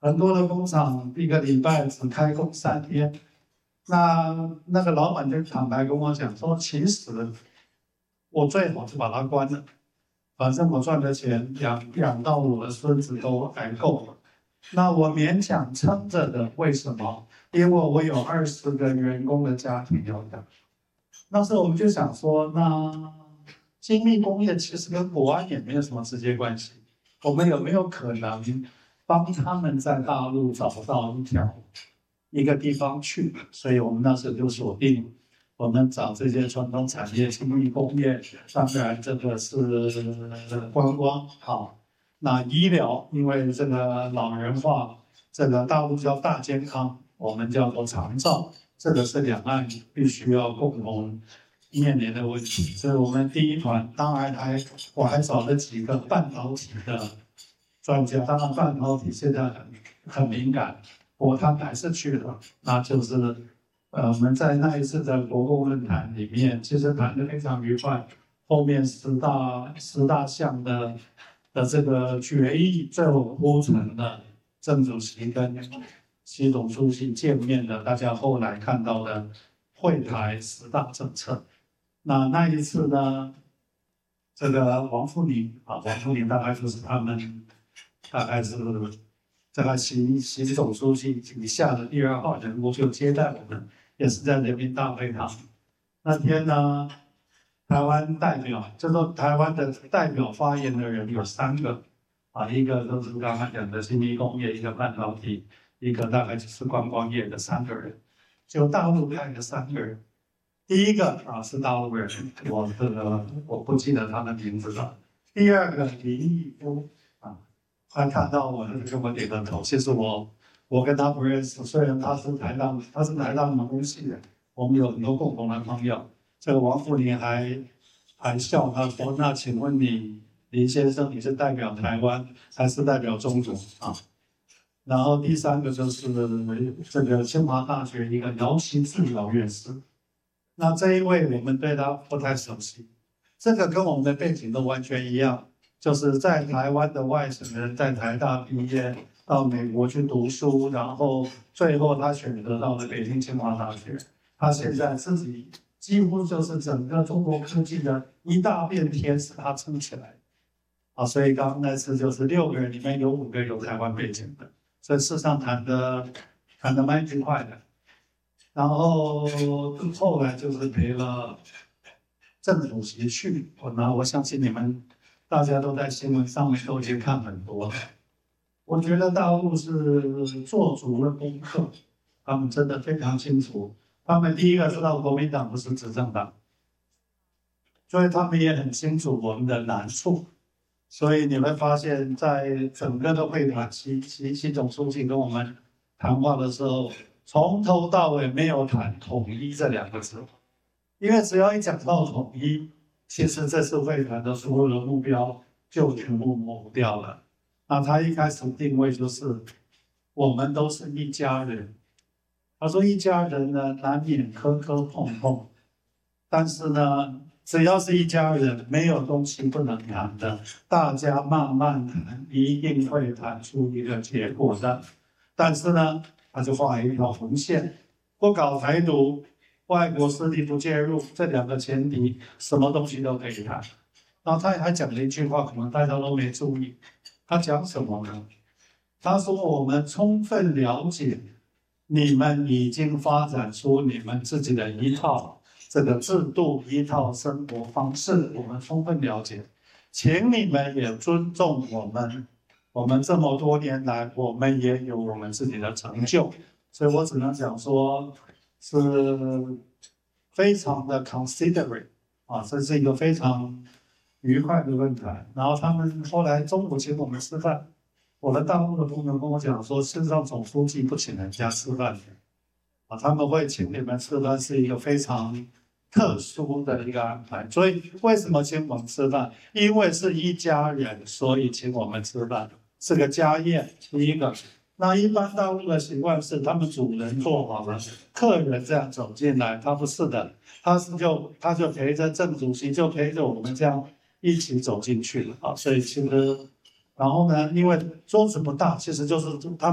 很多的工厂一个礼拜只开工3天。那个老板就坦白跟我讲说，其实我最好就把它关了，反正我赚的钱养到我的孙子都还够了。那我勉强撑着的，为什么？因为我有20个员工的家庭要养。那时候我们就想说，那精密工业其实跟国安也没有什么直接关系，我们有没有可能帮他们在大陆找到一个地方去？所以我们那时候就锁定，我们找这些传统产业、精密工业，当然这个是观光好。那医疗，因为这个老人化，这个大陆叫大健康，我们叫做长照，这个是两岸必须要共同面临的问题。所以我们第一团，当然我还找了几个半导体的专家，当然半导体现在很敏感，他们还是去了，那就是我们在那一次的国共论坛里面，其实谈得非常愉快。后面十大项的这个决议，最后铺成了郑主席跟习总书记见面的，大家后来看到的会台10大政策。那一次呢，这个王富宁大概就是他们，大概是这个习总书记以下的第2号人物就接待我们，也是在人民大会堂。那天呢，台湾代表，就说台湾的代表发言的人有3个，一个就是刚才讲的精密工业，一个半导体，一个大概就是观光业的3个人，就大陆派的3个人。第一个是大陆人，我不记得他的名字了。第2个林毅夫他看到我就跟我点个头。其实我跟他不认识，虽然他是台大农工系的，我们有很多共同的朋友。这个王富宁还笑他说：“那请问林先生，你是代表台湾还是代表中国啊？”然后第3个就是这个清华大学一个姚其志老院士。那这一位我们对他不太熟悉，这个跟我们的背景都完全一样，就是在台湾的外省人，在台大毕业，到美国去读书，然后最后他选择到了北京清华大学。他现在自己几乎就是整个中国科技的一大片天是他撑起来的。所以刚刚那次就是6个人里面有5个有台湾背景的，所以事实上谈得蛮愉快的。然后后来就是陪了郑主席去，我相信你们大家都在新闻上面都已经看很多了。我觉得大陆是做足了功课，他们真的非常清楚。他们第一个知道国民党不是执政党，所以他们也很清楚我们的难处。所以你会发现在整个的会谈，习总书记跟我们谈话的时候，从头到尾没有谈统一这2个字，因为只要一讲到统一，其实这次会谈的所有的目标就全部模糊掉了。那他一开始定位就是我们都是一家人。他说一家人呢，难免磕磕碰碰，但是呢，只要是一家人，没有东西不能谈的，大家慢慢谈，一定会谈出一个结果的。但是呢，他就画一条红线，不搞台独，外国势力不介入，这2个前提，什么东西都可以谈。然后他还讲了一句话，可能大家都没注意，他讲什么呢？他说我们充分了解你们已经发展出你们自己的一套这个制度，一套生活方式，我们充分了解，请你们也尊重我们这么多年来，我们也有我们自己的成就。所以我只能讲说是非常的 considerate 这是一个非常愉快的论坛。然后他们后来中午请我们吃饭，我的大陆的朋友跟我讲说，事实上总书记不请人家吃饭的，他们会请你们吃饭是一个非常特殊的一个安排。所以为什么请我们吃饭？因为是一家人，所以请我们吃饭，是个家宴。第一个，那一般大陆的习惯是他们主人做好了，客人这样走进来，他不是的，他就陪着郑主席，就陪着我们这样一起走进去了所以其实。然后呢，因为桌子不大，其实就是他